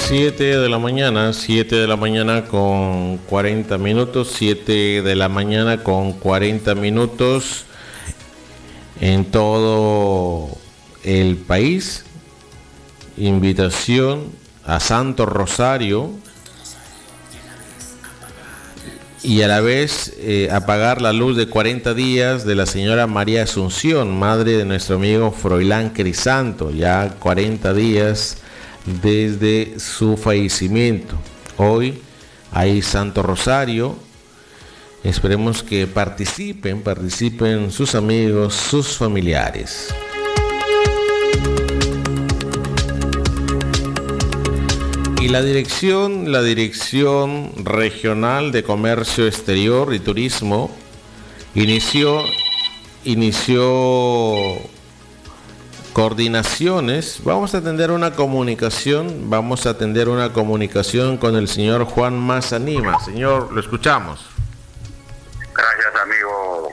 7 de la mañana, 7 de la mañana con 40 minutos, 7 de la mañana con 40 minutos en todo el país. Invitación a Santo Rosario y a la vez apagar la luz de 40 días de la señora María Asunción, madre de nuestro amigo Froilán Crisanto, ya 40 días desde su fallecimiento. Hoy hay Santo Rosario. Esperemos que participen sus amigos, sus familiares. Y la Dirección Regional de Comercio Exterior y Turismo inició coordinaciones. Vamos a atender una comunicación con el señor Juan Mazanima. Señor, lo escuchamos. Gracias, amigo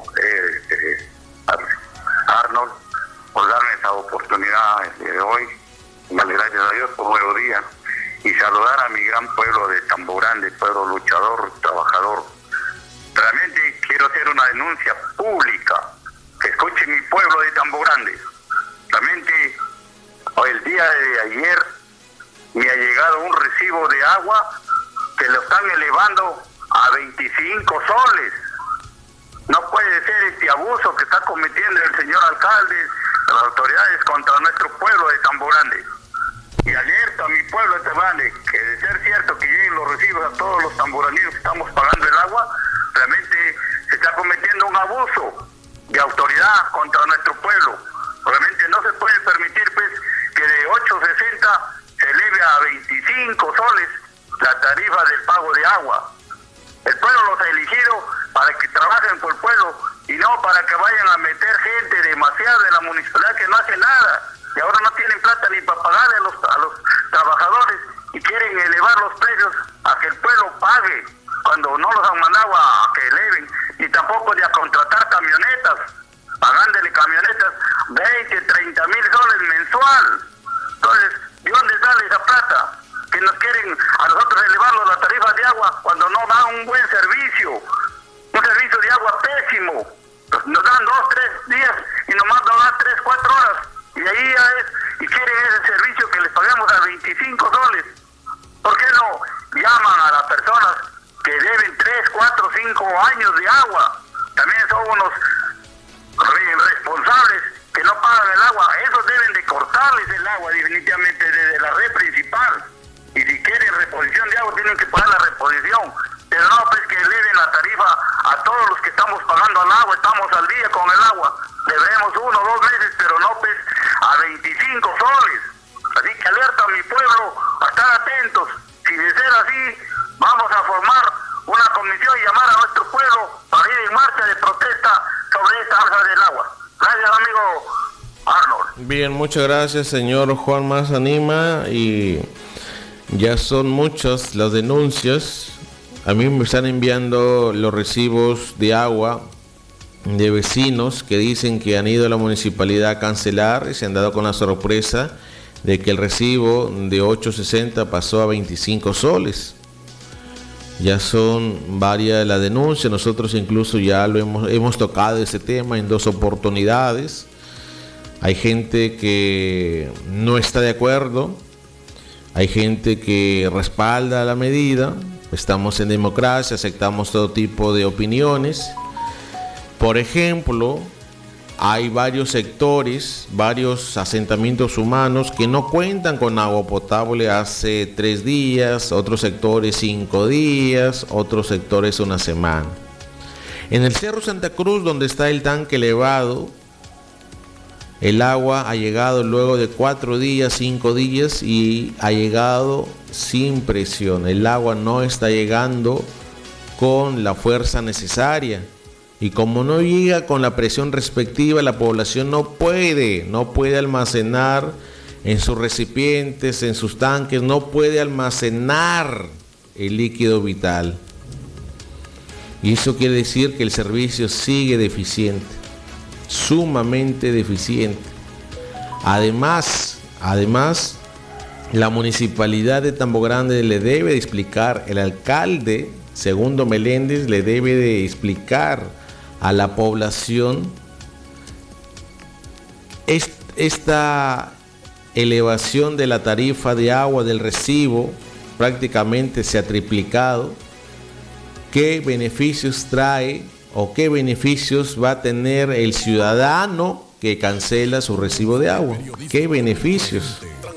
Arnold, por darme esta oportunidad el día de hoy. Vale, gracias a Dios por un nuevo día. Y saludar a mi gran pueblo de Tambo Grande, pueblo luchador, trabajador. Realmente quiero hacer una denuncia pública. Que escuche mi pueblo de Tambo Grande. Realmente, el día de ayer me ha llegado un recibo de agua que lo están elevando a 25 soles. No puede ser este abuso que está cometiendo el señor alcalde, las autoridades contra nuestro pueblo de Tambo Grande. Y alerto a mi pueblo de Tambo Grande que de ser cierto que lleguen los recibos a todos los tamboraninos que estamos pagando el agua, realmente se está cometiendo un abuso de autoridad contra nuestro pueblo. Realmente no se puede permitir pues que de 8.60 se eleve a 25 soles la tarifa del pago de agua. El pueblo los ha elegido para que trabajen por el pueblo y no para que vayan a meter gente demasiada de la municipalidad que no hace nada. Y ahora no tienen plata ni para pagarle a los trabajadores y quieren elevar los precios a que el pueblo pague cuando no los han mandado a que eleven, y tampoco de a contratar camionetas, pagándole camionetas 20, 30 mil soles mensual. Entonces, ¿de dónde sale esa plata? Que nos quieren a nosotros elevarnos la tarifa de agua cuando no dan un buen servicio, un servicio de agua pésimo. Nos dan 2, 3 días y nomás nos dan 3, 4 horas. Y ahí ya es, y quieren ese servicio que les pagamos a 25 soles. ¿Por qué no llaman a las personas que deben 3, 4, 5 años de agua? También son unos responsables que no pagan el agua. Esos deben de cortarles el agua definitivamente desde la red principal. Y si quieren reposición de agua tienen que pagar la reposición. Pero no pues que eleven la tarifa a todos los que estamos pagando el agua, estamos al día con el agua. Deberemos 1 o 2 meses, pero no pues a 25 soles. Así que alerta a mi pueblo a estar atentos. Si de ser así, vamos a formar una comisión y llamar a nuestro pueblo para ir en marcha de protesta sobre esta alza del agua. Gracias, amigo Arnold. Bien, muchas gracias, señor Juan Mazanima. Y ya son muchas las denuncias. A mí me están enviando los recibos de agua de vecinos que dicen que han ido a la municipalidad a cancelar y se han dado con la sorpresa de que el recibo de 8.60 pasó a 25 soles. Ya son varias las denuncias. Nosotros incluso ya hemos tocado ese tema en 2 oportunidades. Hay gente que no está de acuerdo, hay gente que respalda la medida. Estamos en democracia, aceptamos todo tipo de opiniones. Por ejemplo, hay varios sectores, varios asentamientos humanos que no cuentan con agua potable hace 3 días, otros sectores 5 días, otros sectores 1 semana. En el Cerro Santa Cruz, donde está el tanque elevado, el agua ha llegado luego de 4 días, 5 días y ha llegado sin presión. El agua no está llegando con la fuerza necesaria. Y como no llega con la presión respectiva, la población no puede almacenar en sus recipientes, en sus tanques, no puede almacenar el líquido vital. Y eso quiere decir que el servicio sigue deficiente, sumamente deficiente. Además, La municipalidad de Tambo Grande le debe de explicar, el alcalde Segundo Meléndez le debe de explicar a la población esta elevación de la tarifa de agua del recibo, prácticamente se ha triplicado. ¿Qué beneficios trae o qué beneficios va a tener el ciudadano que cancela su recibo de agua? ¿Qué beneficios?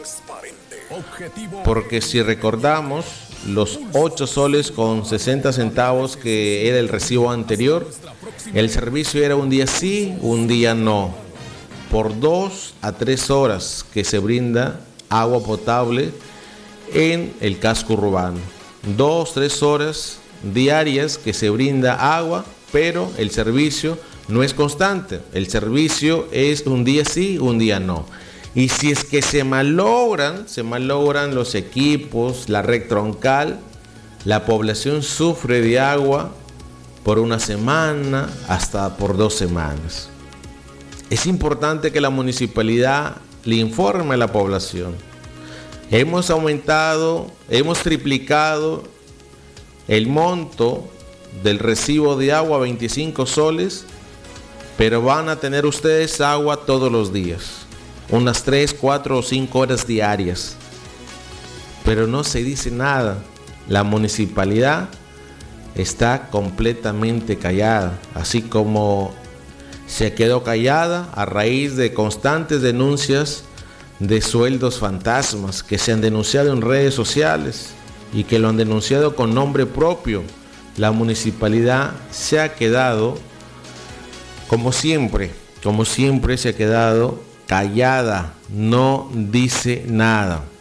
Porque si recordamos, los 8 soles con 60 centavos que era el recibo anterior, el servicio era un día sí, un día no. Por 2 a 3 horas que se brinda agua potable en el casco urbano. 2-3 horas diarias que se brinda agua, pero el servicio no es constante. El servicio es un día sí, un día no. Y si es que se malogran los equipos, la red troncal, la población sufre de agua por una semana hasta por 2 semanas. Es importante que la municipalidad le informe a la población. Hemos triplicado el monto del recibo de agua a 25 soles, pero van a tener ustedes agua todos los días. Unas 3, 4 o 5 horas diarias. Pero no se dice nada. La municipalidad está completamente callada, así como se quedó callada a raíz de constantes denuncias de sueldos fantasmas que se han denunciado en redes sociales y que lo han denunciado con nombre propio. La municipalidad se ha quedado, como siempre se ha quedado callada, no dice nada.